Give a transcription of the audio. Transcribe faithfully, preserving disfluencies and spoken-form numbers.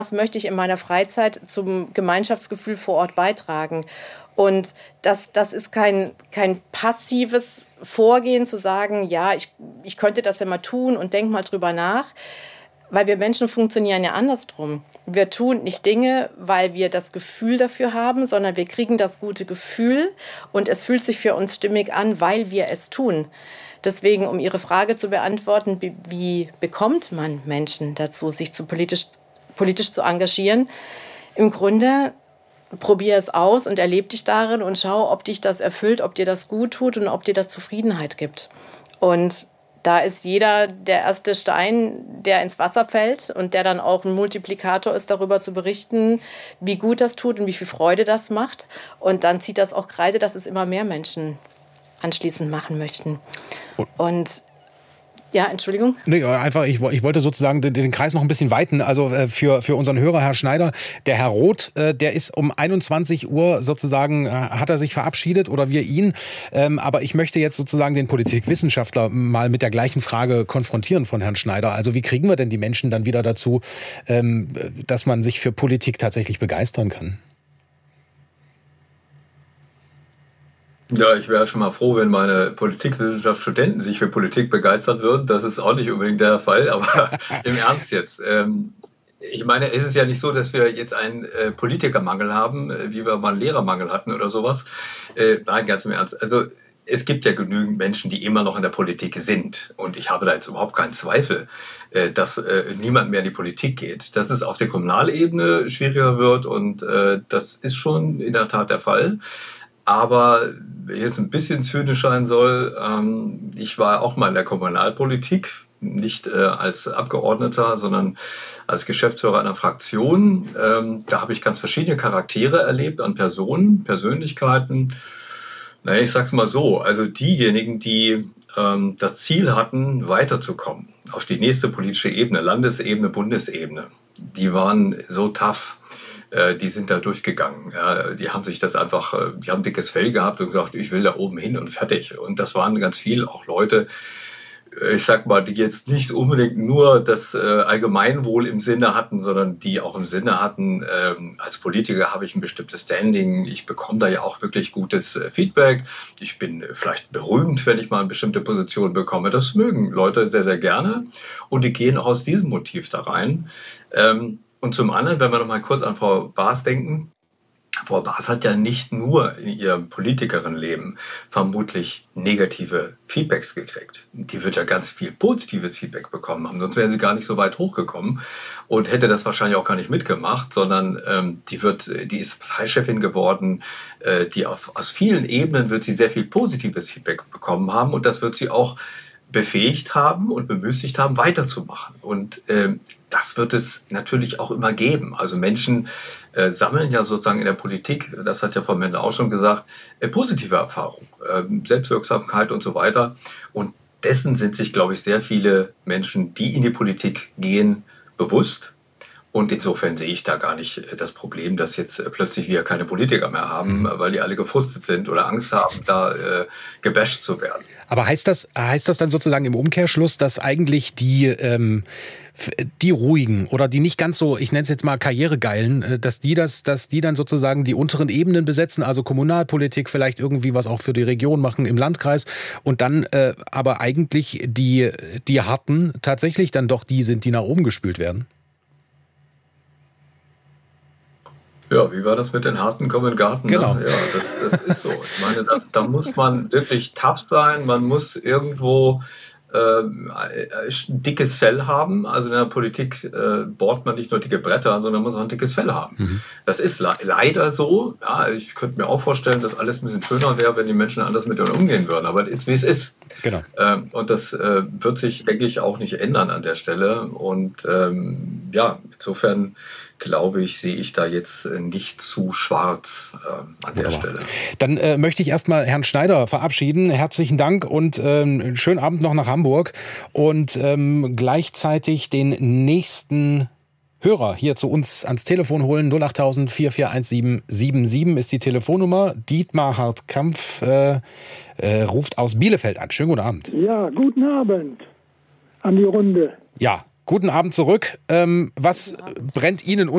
was möchte ich in meiner Freizeit zum Gemeinschaftsgefühl vor Ort beitragen. Und das, das ist kein, kein passives Vorgehen, zu sagen, ja, ich, ich könnte das ja mal tun und denk mal drüber nach. Weil wir Menschen funktionieren ja andersrum. Wir tun nicht Dinge, weil wir das Gefühl dafür haben, sondern wir kriegen das gute Gefühl und es fühlt sich für uns stimmig an, weil wir es tun. Deswegen, um Ihre Frage zu beantworten, wie, wie bekommt man Menschen dazu, sich zu politisch, politisch zu engagieren? Im Grunde, probier es aus und erlebe dich darin und schau, ob dich das erfüllt, ob dir das gut tut und ob dir das Zufriedenheit gibt. Und da ist jeder der erste Stein, der ins Wasser fällt und der dann auch ein Multiplikator ist, darüber zu berichten, wie gut das tut und wie viel Freude das macht. Und dann zieht das auch Kreise, dass es immer mehr Menschen anschließend machen möchten. Und ja, Entschuldigung. Nee, einfach, ich, ich wollte sozusagen den, den Kreis noch ein bisschen weiten. Also äh, für, für unseren Hörer, Herr Schneider, der Herr Roth, äh, der ist um einundzwanzig Uhr sozusagen, äh, hat er sich verabschiedet oder wir ihn. Ähm, aber ich möchte jetzt sozusagen den Politikwissenschaftler mal mit der gleichen Frage konfrontieren von Herrn Schneider. Also wie kriegen wir denn die Menschen dann wieder dazu, ähm, dass man sich für Politik tatsächlich begeistern kann? Ja, ich wäre schon mal froh, wenn meine Politikwissenschaftsstudenten sich für Politik begeistern würden. Das ist auch nicht unbedingt der Fall, aber im Ernst jetzt. Ähm, ich meine, es ist ja nicht so, dass wir jetzt einen äh, Politikermangel haben, äh, wie wir mal einen Lehrermangel hatten oder sowas. Äh, nein, ganz im Ernst. Also es gibt ja genügend Menschen, die immer noch in der Politik sind. Und ich habe da jetzt überhaupt keinen Zweifel, äh, dass äh, niemand mehr in die Politik geht. Dass es auf der Kommunalebene schwieriger wird und äh, das ist schon in der Tat der Fall. Aber wenn ich jetzt ein bisschen zynisch sein soll, ähm, ich war auch mal in der Kommunalpolitik, nicht äh, als Abgeordneter, sondern als Geschäftsführer einer Fraktion. Ähm, da habe ich ganz verschiedene Charaktere erlebt an Personen, Persönlichkeiten. Naja, ich sag's mal so, also diejenigen, die ähm, das Ziel hatten, weiterzukommen auf die nächste politische Ebene, Landesebene, Bundesebene, die waren so tough. Die sind da durchgegangen. Ja, die haben sich das einfach, die haben dickes Fell gehabt und gesagt, ich will da oben hin und fertig. Und das waren ganz viele auch Leute, ich sag mal, die jetzt nicht unbedingt nur das Allgemeinwohl im Sinne hatten, sondern die auch im Sinne hatten, als Politiker habe ich ein bestimmtes Standing, ich bekomme da ja auch wirklich gutes Feedback, ich bin vielleicht berühmt, wenn ich mal eine bestimmte Position bekomme. Das mögen Leute sehr, sehr gerne und die gehen auch aus diesem Motiv da rein. Und zum anderen, wenn wir noch mal kurz an Frau Baas denken, Frau Baas hat ja nicht nur in ihrem Politikerinnenleben vermutlich negative Feedbacks gekriegt. Die wird ja ganz viel positives Feedback bekommen haben, sonst wäre sie gar nicht so weit hochgekommen und hätte das wahrscheinlich auch gar nicht mitgemacht, sondern ähm, die wird, die ist Parteichefin geworden, äh, die auf, aus vielen Ebenen wird sie sehr viel positives Feedback bekommen haben und das wird sie auch befähigt haben und bemüßigt haben, weiterzumachen. Und äh, das wird es natürlich auch immer geben. Also Menschen äh, sammeln ja sozusagen in der Politik, das hat ja Frau Mendel auch schon gesagt, äh, positive Erfahrungen, äh, Selbstwirksamkeit und so weiter. Und dessen sind sich, glaube ich, sehr viele Menschen, die in die Politik gehen, bewusst. Und insofern sehe ich da gar nicht das Problem, dass jetzt plötzlich wir keine Politiker mehr haben, weil die alle gefrustet sind oder Angst haben, da äh, gebasht zu werden. Aber heißt das, heißt das dann sozusagen im Umkehrschluss, dass eigentlich die, ähm, die ruhigen oder die nicht ganz so, ich nenne es jetzt mal Karrieregeilen, dass die das, dass die dann sozusagen die unteren Ebenen besetzen, also Kommunalpolitik, vielleicht irgendwie was auch für die Region machen im Landkreis und dann äh, aber eigentlich die, die Harten tatsächlich dann doch die sind, die nach oben gespült werden? Ja, wie war das mit den Harten kommen in den Garten? Genau. Ne? Ja, das, das ist so. Ich meine, das, da muss man wirklich tough sein, man muss irgendwo äh, ein dickes Fell haben. Also in der Politik äh, bohrt man nicht nur dicke Bretter, sondern muss auch ein dickes Fell haben. Mhm. Das ist le- leider so. Ja, ich könnte mir auch vorstellen, dass alles ein bisschen schöner wäre, wenn die Menschen anders mit uns umgehen würden. Aber es ist, wie es ist. Genau. Ähm, und das äh, wird sich, denke ich, auch nicht ändern an der Stelle. Und ähm, ja, insofern glaube ich, sehe ich da jetzt nicht zu schwarz äh, an Wunderbar. Der Stelle. Dann äh, möchte ich erstmal Herrn Schneider verabschieden. Herzlichen Dank und ähm, schönen Abend noch nach Hamburg. Und ähm, gleichzeitig den nächsten Hörer hier zu uns ans Telefon holen. null acht tausend vier vier eins sieben sieben sieben ist die Telefonnummer. Dietmar Hartkampf äh, äh, ruft aus Bielefeld an. Schönen guten Abend. Ja, guten Abend an die Runde. Ja, guten Abend zurück. Ähm, was brennt Ihnen